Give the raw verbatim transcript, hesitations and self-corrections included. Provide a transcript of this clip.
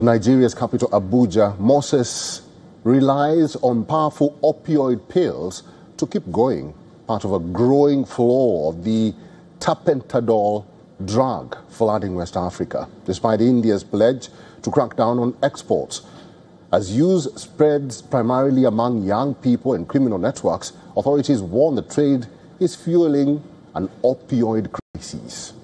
Nigeria's capital, Abuja, Moses relies on powerful opioid pills to keep going, part of a growing flaw of the tapentadol drug flooding West Africa, despite India's pledge to crack down on exports. As use spreads primarily among young people and criminal networks, authorities warn the trade is fueling an opioid crisis.